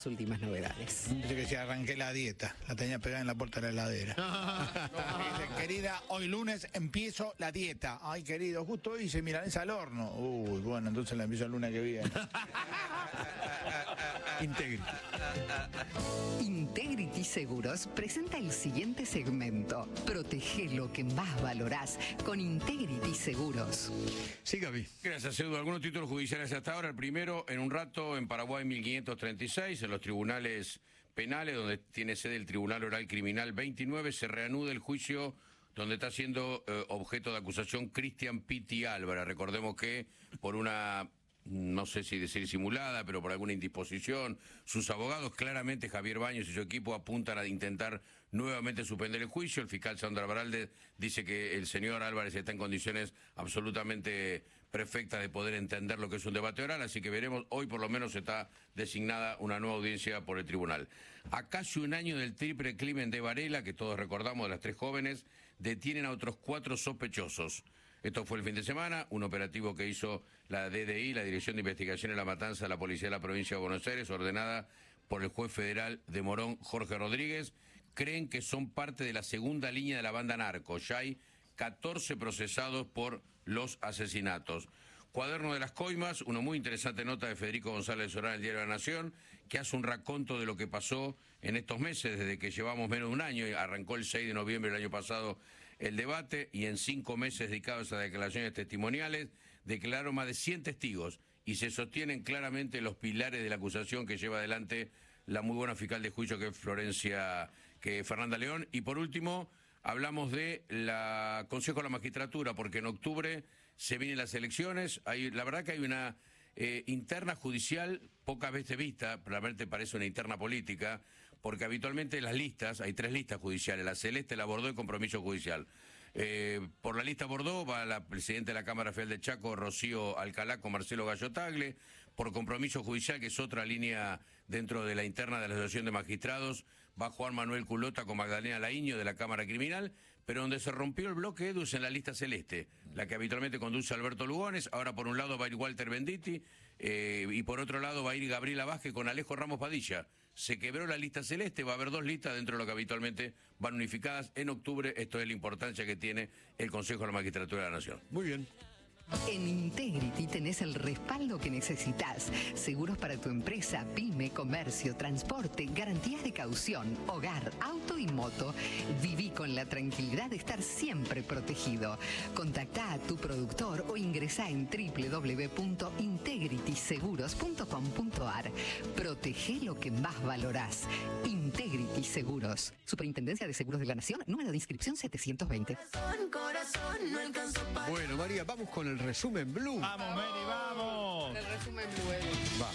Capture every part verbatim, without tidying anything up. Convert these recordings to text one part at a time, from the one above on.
Últimas novedades. Dice que si arranqué la dieta, la tenía pegada en la puerta de la heladera. Dice, querida, hoy lunes empiezo la dieta. Ay, querido, justo hoy hice milanesa al horno. Uy, bueno, entonces la empiezo el lunes que viene. Integrity. Integrity Seguros presenta el siguiente segmento. Protege lo que más valorás con Integrity Seguros. Sí, Gaby. Gracias, Edu. Algunos títulos judiciales hasta ahora. El primero, en un rato, en Paraguay mil quinientos treinta y seis, en los tribunales penales, donde tiene sede el Tribunal Oral Criminal veintinueve, se reanuda el juicio donde está siendo eh, objeto de acusación Cristian Pitti Álvarez. Recordemos que por una, no sé si decir simulada, pero por alguna indisposición, sus abogados, claramente Javier Baños y su equipo, apuntan a intentar nuevamente suspender el juicio. El fiscal Sandra Baralde dice que el señor Álvarez está en condiciones absolutamente perfectas de poder entender lo que es un debate oral, así que veremos. Hoy por lo menos está designada una nueva audiencia por el tribunal. A casi un año del triple crimen de Varela, que todos recordamos, de las tres jóvenes, detienen a otros cuatro sospechosos. Esto fue el fin de semana, un operativo que hizo la D D I, la Dirección de Investigación en la Matanza de la Policía de la Provincia de Buenos Aires, ordenada por el juez federal de Morón, Jorge Rodríguez. Creen que son parte de la segunda línea de la banda narco. Ya hay catorce procesados por los asesinatos. Cuaderno de las Coimas, una muy interesante nota de Federico González Orán en el Diario de la Nación, que hace un raconto de lo que pasó en estos meses, desde que llevamos menos de un año, y arrancó el seis de noviembre del año pasado el debate, y en cinco meses dedicados a declaraciones testimoniales, declararon más de cien testigos, y se sostienen claramente los pilares de la acusación que lleva adelante la muy buena fiscal de juicio que es Florencia, que Fernanda León. Y por último, hablamos de la Consejo de la Magistratura, porque en octubre se vienen las elecciones. Hay, la verdad que hay una eh, interna judicial pocas veces vista, realmente parece una interna política, porque habitualmente las listas, hay tres listas judiciales, la Celeste, la Bordeaux y Compromiso Judicial. Eh, por la lista Bordeaux va la presidenta de la Cámara Federal de Chaco, Rocío Alcalá, con Marcelo Gallo Tagle. Por Compromiso Judicial, que es otra línea dentro de la interna de la Asociación de Magistrados, va Juan Manuel Culota con Magdalena Laíño de la Cámara Criminal, pero donde se rompió el bloque, Edu, es en la lista Celeste, la que habitualmente conduce Alberto Lugones. Ahora por un lado va a ir Walter Venditti eh, y por otro lado va a ir Gabriela Vázquez con Alejo Ramos Padilla. Se quebró la lista Celeste, va a haber dos listas dentro de lo que habitualmente van unificadas en octubre. Esto es la importancia que tiene el Consejo de la Magistratura de la Nación. Muy bien. En Integrity tenés el respaldo que necesitas. Seguros para tu empresa, pyme, comercio, transporte, garantías de caución, hogar, auto y moto. Viví con la tranquilidad de estar siempre protegido. Contactá a tu productor o ingresá en doble u doble u doble u punto integrity seguros punto com punto ar. Protege lo que más valorás. Integrity Seguros. Superintendencia de Seguros de la Nación, número de inscripción setecientos veinte. Bueno, María, vamos con el resumen Blue. Vamos, Mary, vamos. El resumen Blue. Vamos.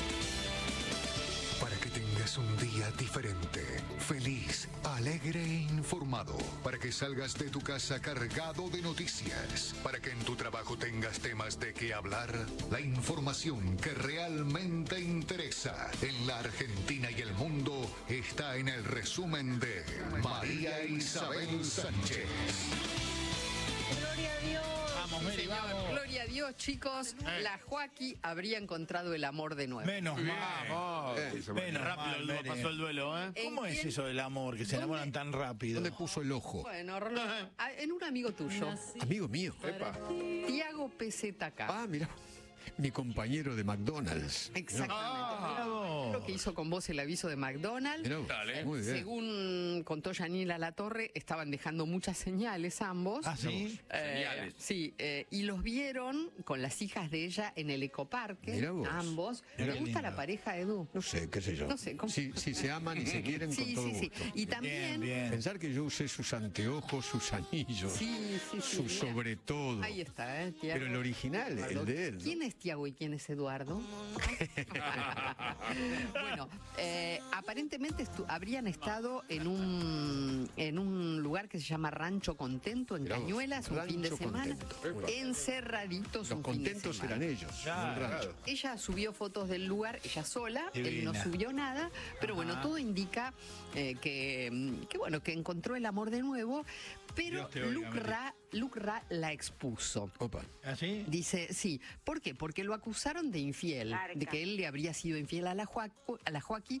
Para que tengas un día diferente, feliz, alegre e informado. Para que salgas de tu casa cargado de noticias. Para que en tu trabajo tengas temas de qué hablar. La información que realmente interesa en la Argentina y el mundo está en el resumen de María Isabel Sánchez. Gloria a Dios. Vamos, Mary, Señor, vamos. Gloria a Dios, chicos. Eh. La Joaquí habría encontrado el amor de nuevo. Menos mal. Eh, Menos Rápido mal, el- Mary. pasó el duelo, ¿eh? ¿Cómo ¿En es quién? eso del amor, que se ¿Dónde? enamoran tan rápido? ¿Dónde puso el ojo? Bueno, Rolando, ah, en un amigo tuyo, Amigo mío. Tiago P Z K. Ah, mira. Mi compañero de McDonald's. Exactamente. Mirá vos. Lo que hizo con vos el aviso de McDonald's. Mirá vos. Dale. Muy bien. Según contó Yanila Latorre, estaban dejando muchas señales ambos. ¿Ah, sí? Eh, Señales. sí, eh, y los vieron con las hijas de ella en el ecoparque, Mirá vos. ambos. Mirá ¿Te qué gusta la lindo. pareja, Edu? No sé, qué sé yo. No sé, ¿cómo? Si, si se aman y se quieren Sí, con todo sí, sí. gusto. Y también... Bien, bien. Pensar que yo usé sus anteojos, sus anillos, Sí, sí, sí. su mira. sobre todo. Ahí está, ¿eh? Tiago. Pero el original, el de él, ¿no? ¿Quién es Tiago y quién es Eduardo? Bueno, eh, aparentemente estu- habrían estado en un, en un lugar que se llama Rancho Contento, en Mirá vos, Cañuelas, un fin de Rancho semana, Contento. encerraditos Los un fin de contentos semana. eran ellos, Claro, en el rancho. Ella subió fotos del lugar, ella sola, él no Divina. subió nada, pero bueno, todo indica eh, que, mm, que bueno, que encontró el amor de nuevo, pero Dios te oiga, Luke Mary. Ra, Luke Ra la expuso. Opa. ¿Así? Dice, sí, ¿por qué? Porque lo acusaron de infiel, de que él le habría sido infiel a la Joaquín. a la Joaquín